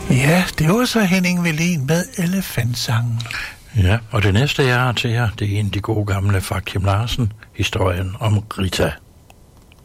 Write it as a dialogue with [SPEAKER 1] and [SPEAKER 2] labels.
[SPEAKER 1] Ja, det var så Henning Velin med Elefantsangen.
[SPEAKER 2] Ja, og det næste jeg har til jer, det er en af de gode gamle fra Kim Larsen, historien om Rita.